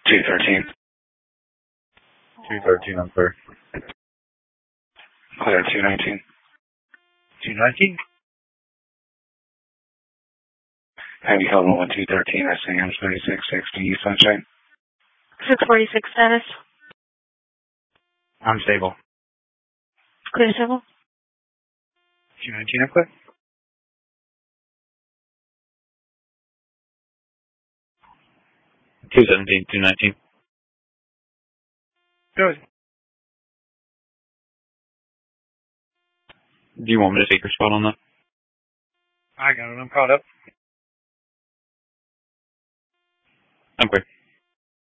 213. 213, I'm clear. Clear, 219. 219? Have you held 1213, SAM 3660, East Sunshine? 646 status. I'm stable. Clear civil. 219, I'm clear. 217, 219. Go ahead. Do you want me to take your spot on that? I got it. I'm caught up. I'm clear.